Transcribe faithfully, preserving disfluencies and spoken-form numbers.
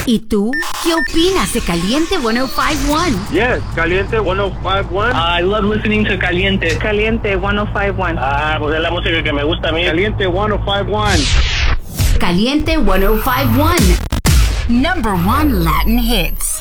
¿Y tú? ¿Qué opinas de Caliente ciento cincuenta y uno? Yes, Caliente ciento cincuenta y uno. I love listening to Caliente. Caliente ciento cincuenta y uno. Ah, pues es la música que me gusta a mí. Caliente ciento cincuenta y uno. Caliente ciento cincuenta y uno. Number one Latin hits.